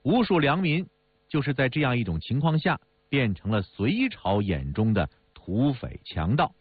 无数良民就是在这样一种情况下，变成了隋朝眼中的土匪强盗。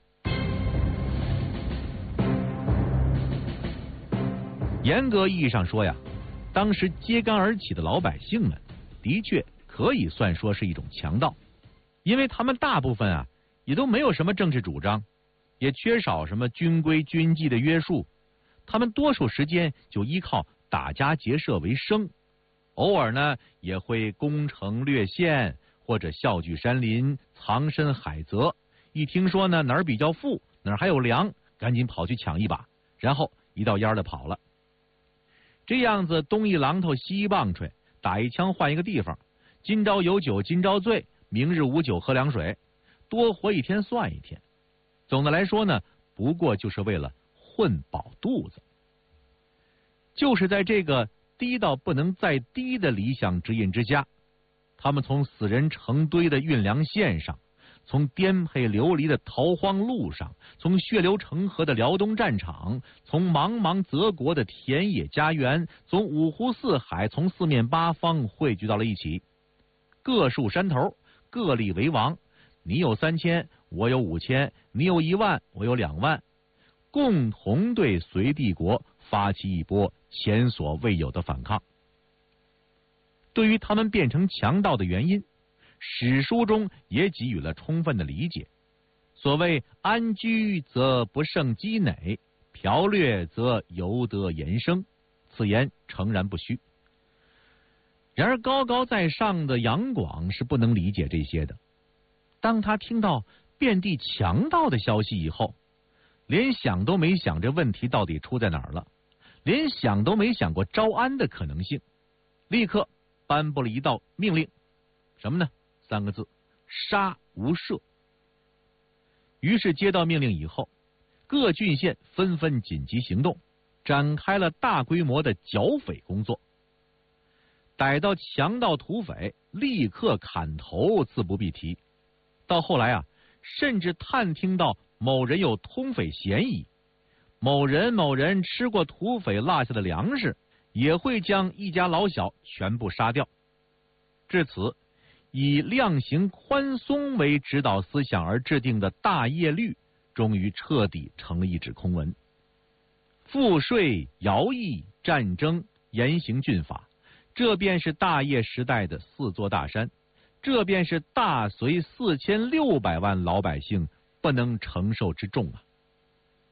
严格意义上说呀，当时揭竿而起的老百姓们，的确可以算说是一种强盗，因为他们大部分也都没有什么政治主张，也缺少什么军规军纪的约束，他们多数时间就依靠打家劫舍为生，偶尔呢也会攻城略县或者笑聚山林，藏身海泽。一听说呢哪儿比较富，哪儿还有粮，赶紧跑去抢一把，然后一道烟的跑了。这样子东一榔头西一棒槌，打一枪换一个地方，今朝有酒今朝醉，明日无酒喝凉水，多活一天算一天。总的来说呢，不过就是为了混饱肚子。就是在这个低到不能再低的理想指引之下，他们从死人成堆的运粮线上，从颠沛流离的逃荒路上，从血流成河的辽东战场，从茫茫泽国的田野家园，从五湖四海，从四面八方汇聚到了一起。各树山头，各立为王，你有3000，我有5000，你有1万，我有2万，共同对隋帝国发起一波前所未有的反抗。对于他们变成强盗的原因，史书中也给予了充分的理解。所谓安居则不胜积馁，剽掠则犹得延生，此言诚然不虚。然而高高在上的杨广是不能理解这些的。当他听到遍地强盗的消息以后，连想都没想这问题到底出在哪儿了，连想都没想过招安的可能性，立刻颁布了一道命令，什么呢？3个字：杀无赦。于是接到命令以后，各郡县纷纷紧急行动，展开了大规模的剿匪工作。逮到强盗土匪，立刻砍头，自不必提。到后来甚至探听到某人有通匪嫌疑，某人吃过土匪落下的粮食，也会将一家老小全部杀掉。至此，以量刑宽松为指导思想而制定的大业律，终于彻底成了一纸空文。赋税、徭役、战争、严刑峻法，这便是大业时代的4座大山，这便是大隋4600万老百姓不能承受之重啊！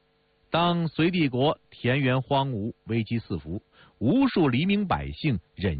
当隋帝国田园荒芜，危机四伏，无数黎民百姓忍